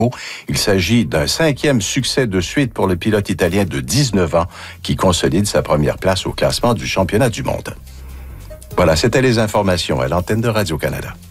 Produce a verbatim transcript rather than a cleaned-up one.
Il s'agit d'un cinquième succès de suite pour le pilote italien de dix-neuf ans qui consolide sa première place au classement du championnat du monde. Voilà, c'était les informations à l'antenne de Radio-Canada.